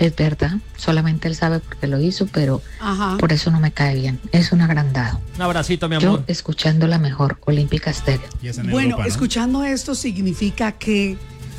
Es verdad, solamente él sabe por qué lo hizo, pero por eso no me cae bien. Es un agrandado. Un abracito, mi amor. Yo escuchando la mejor, Olímpica Estéreo. Bueno, Europa, ¿no? escuchando esto significa que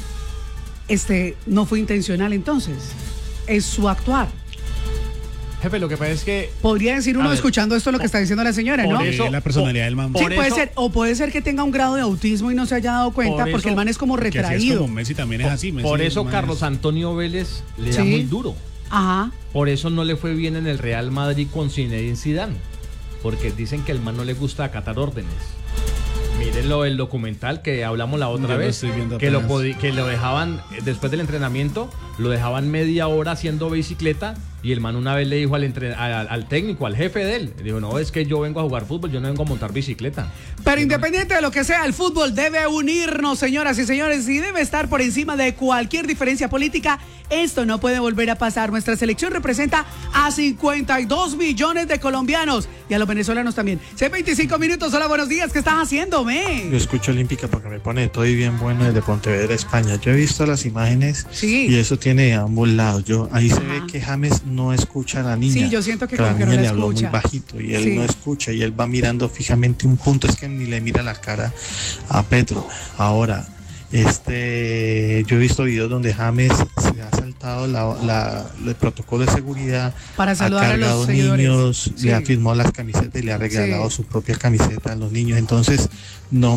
no fue intencional entonces. Es su actuar. Jefe, lo que pasa es que... Podría decir uno escuchando esto lo que está diciendo la señora, ¿no? Eso, la personalidad del man. Sí, puede ser, o puede ser que tenga un grado de autismo y no se haya dado cuenta, porque el man es como Que así es retraído. como Messi también es así. Messi Por es eso más- Carlos Antonio Vélez le da muy duro. Ajá. Por eso no le fue bien en el Real Madrid con Zinedine Zidane. Porque dicen que el man no le gusta acatar órdenes. Mírenlo, el documental que hablamos la otra Yo lo vez, estoy viendo que apenas. que lo dejaban, después del entrenamiento, lo dejaban media hora haciendo bicicleta, y el man una vez le dijo al técnico, al jefe de él, le dijo, no, es que yo vengo a jugar fútbol, yo no vengo a montar bicicleta. Pero independiente de lo que sea, el fútbol debe unirnos, señoras y señores, y debe estar por encima de cualquier diferencia política. Esto no puede volver a pasar. Nuestra selección representa a 52 millones de colombianos y a los venezolanos también. 25 minutos, hola, buenos días, ¿qué estás haciendo, Yo escucho Olímpica porque me pone todo y bien bueno desde Pontevedra, España. Yo he visto las imágenes y eso tiene de ambos lados. Ahí se ve que James no escucha a la niña. Sí, yo siento que la como que niña no la le habló escucha. muy bajito y él no escucha y él va mirando fijamente un punto. Es que ni le mira la cara a Petro. Ahora, yo he visto videos donde James se ha saltado el protocolo de seguridad, para ha saludar a los cargado seguidores. niños, le ha firmado las camisetas y le ha regalado su propia camiseta a los niños. Entonces no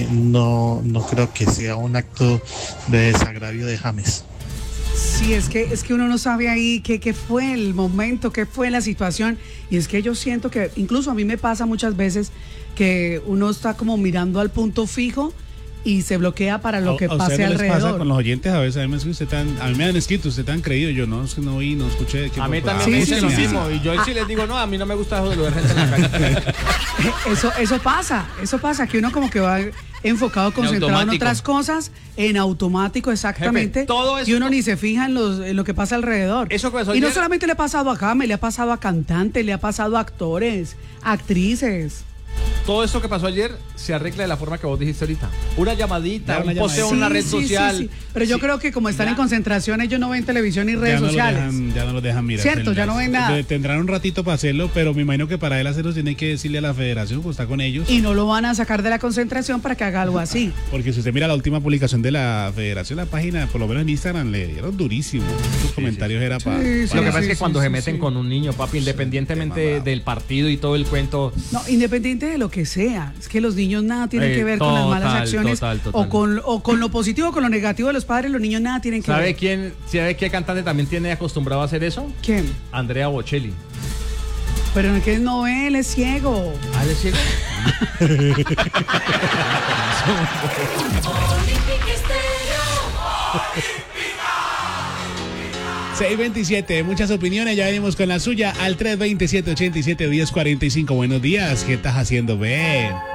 creo que sea un acto de desagravio de James. Sí, es que uno no sabe ahí qué fue el momento, qué fue la situación. Y es que yo siento que, incluso a mí me pasa muchas veces que uno está como mirando al punto fijo y se bloquea para lo que ¿A pase usted no les alrededor. pasa con los oyentes? A veces a mí me han escrito, usted tan creído, yo no oí, no escuché. A mí también me dicen lo mismo, y yo sí les digo, no, a mí no me gusta eso de lo de gente en la calle. Eso pasa, que uno como que va enfocado, concentrado en otras cosas, en automático, exactamente. Jefe, todo eso, y uno ni se fija en lo que pasa alrededor. Eso que pasó y no ayer- solamente le ha pasado a James, le ha pasado a cantantes, le ha pasado a actores, actrices. Todo esto que pasó ayer se arregla de la forma que vos dijiste ahorita. Una llamadita, Ya, una un posteo en Sí, una red sí, social. sí. Pero yo creo que como están en concentración, ellos no ven televisión ni redes sociales. Ya no los dejan mirar. Cierto, ya no ven nada. Tendrán un ratito para hacerlo, pero me imagino que para él hacerlo tiene que decirle a la federación, pues está con ellos. Y no lo van a sacar de la concentración para que haga algo así. Porque si usted mira la última publicación de la federación, la página, por lo menos en Instagram, le dieron durísimo. Sus comentarios era para... Sí, Lo que pasa es que sí, cuando sí, se sí, meten sí. con un niño, papi, independientemente del partido y todo el cuento. No, independiente de lo que sea, es que los niños nada tienen que ver con las malas acciones total. o con lo positivo o con lo negativo de los padres, los niños nada tienen que ¿Sabe ver. sabe qué cantante también tiene acostumbrado a hacer eso? ¿Quién? Andrea Bocelli. Pero no, que no ve, él es ciego. ¿Ah, le ciego? 627, muchas opiniones, ya venimos con la suya al 327-87-1045. Buenos días, ¿qué estás haciendo? Ven.